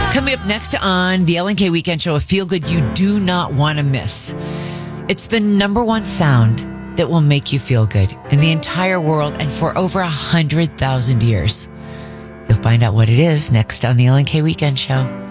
Coming up next on the LNK Weekend Show, a feel-good you do not want to miss. It's the number one sound that will make you feel good in the entire world and for over 100,000 years. You'll find out what it is next on the LNK Weekend Show.